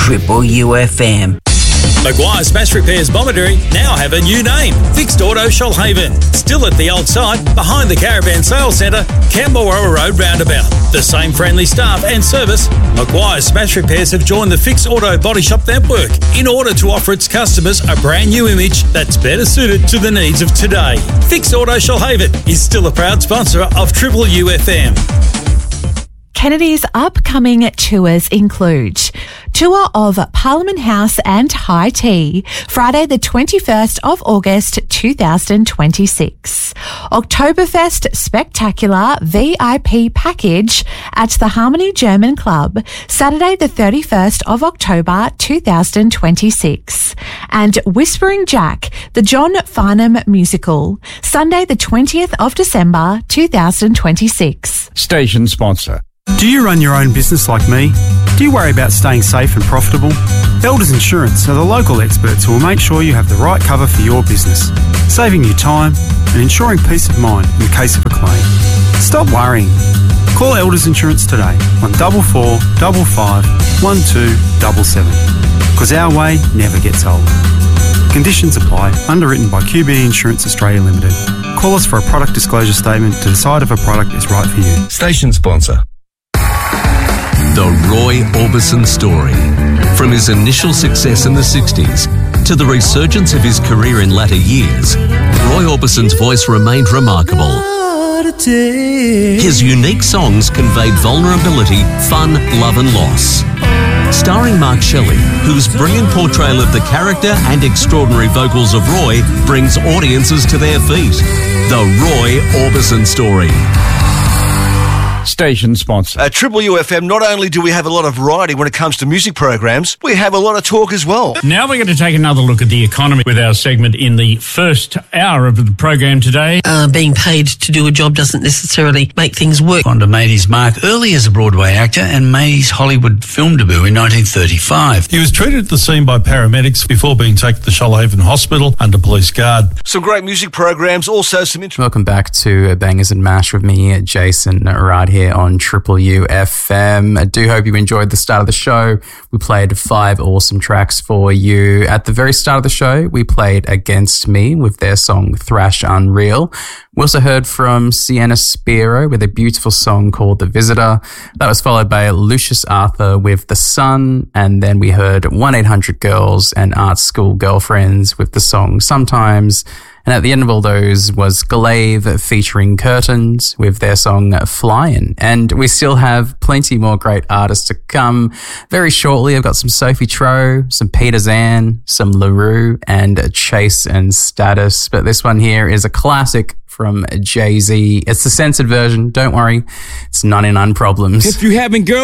Triple UFM. Maguire Smash Repairs Bomaderry now have a new name, Fixed Auto Shoalhaven. Still at the old site, behind the Caravan Sales Centre, Camberwell Road roundabout. The same friendly staff and service, Maguire Smash Repairs have joined the Fixed Auto Body Shop network in order to offer its customers a brand new image that's better suited to the needs of today. Fixed Auto Shoalhaven is still a proud sponsor of Triple UFM. Kennedy's upcoming tours include tour of Parliament House and High Tea, Friday the 21st of August 2026. Oktoberfest Spectacular VIP package at the Harmony German Club, Saturday the 31st of October 2026. And Whispering Jack, the John Farnham musical, Sunday the 20th of December 2026. Station sponsor. Do you run your own business like me? Do you worry about staying safe and profitable? Elders Insurance are the local experts who will make sure you have the right cover for your business, saving you time and ensuring peace of mind in the case of a claim. Stop worrying. Call Elders Insurance today on 44 55 1277, because our way never gets old. Conditions apply. Underwritten by QBE Insurance Australia Limited. Call us for a product disclosure statement to decide if a product is right for you. Station sponsor. The Roy Orbison story. From his initial success in the 60s to the resurgence of his career in latter years, Roy Orbison's voice remained remarkable. His unique songs conveyed vulnerability, fun, love and loss. Starring Mark Shelley, whose brilliant portrayal of the character and extraordinary vocals of Roy brings audiences to their feet. The Roy Orbison story. Station sponsor. At Triple UFM, not only do we have a lot of variety when it comes to music programs, we have a lot of talk as well. Now we're going to take another look at the economy with our segment in the first hour of the program today. Being paid to do a job doesn't necessarily make things work. Fonda made his mark early as a Broadway actor and made his Hollywood film debut in 1935. He was treated at the scene by paramedics before being taken to Shoalhaven Hospital under police guard. Some great music programs, also some Welcome back to Bangers and Mash with me, Jason, right here on Triple UFM. I do hope you enjoyed the start of the show. We played 5 awesome tracks for you. At the very start of the show, we played Against Me with their song Thrash Unreal. We also heard from Sienna Spiro with a beautiful song called The Visitor. That was followed by Lucius Arthur with The Sun. And then we heard 1-800 Girls and Art School Girlfriends with the song Sometimes. And at the end of all those was Glaive featuring Curtains with their song Flyin'. And we still have plenty more great artists to come. Very shortly, I've got some Sophie Tro, some Peter Zan, some LaRue, and Chase and Status. But this one here is a classic from Jay-Z. It's the censored version. Don't worry. It's 99 Problems. If you haven't, girl.